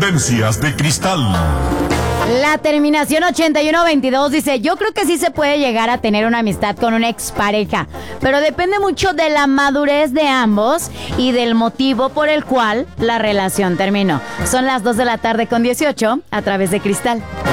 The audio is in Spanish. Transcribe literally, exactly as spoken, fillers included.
Tendencias de Cristal. La terminación ochenta y uno veintidós dice, yo creo que sí se puede llegar a tener una amistad con una expareja, pero depende mucho de la madurez de ambos y del motivo por el cual la relación terminó. Son las dos de la tarde con dieciocho a través de Cristal.